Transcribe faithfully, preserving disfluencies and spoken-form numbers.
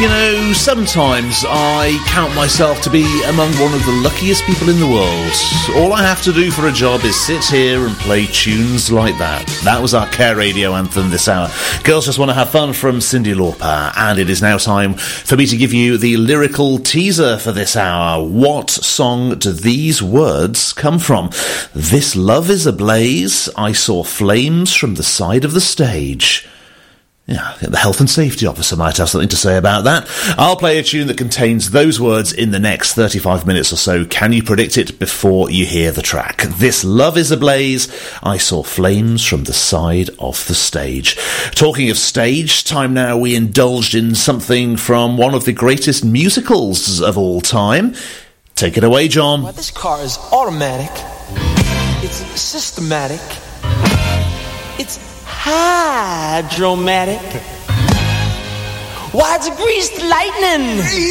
You know, sometimes I count myself to be among one of the luckiest people in the world. All I have to do for a job is sit here and play tunes like that. That was our Care Radio anthem this hour. Girls Just Want to Have Fun from Cyndi Lauper. And it is now time for me to give you the lyrical teaser for this hour. What song do these words come from? This love is ablaze. I saw flames from the side of the stage. Yeah, the health and safety officer might have something to say about that. I'll play a tune that contains those words in the next thirty-five minutes or so. Can you predict it before you hear the track? This love is ablaze. I saw flames from the side of the stage. Talking of stage, time now we indulged in something from one of the greatest musicals of all time. Take it away, John. Well, this car is automatic. It's systematic. It's hydromatic. Why, it's greased lightning.